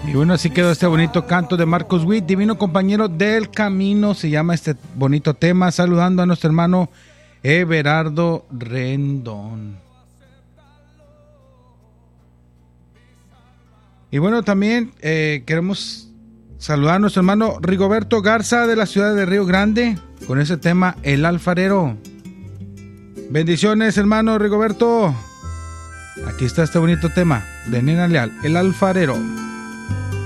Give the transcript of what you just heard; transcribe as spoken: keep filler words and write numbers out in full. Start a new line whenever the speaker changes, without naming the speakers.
Y bueno, así quedó este bonito canto de Marcos Witt, Divino Compañero del Camino, se llama este bonito tema, saludando a nuestro hermano Everardo Rendón. Y bueno, también eh, queremos saludar a nuestro hermano Rigoberto Garza de la ciudad de Río Grande con ese tema El Alfarero. Bendiciones, hermano Rigoberto. Aquí está este bonito tema de Nena Leal, El Alfarero.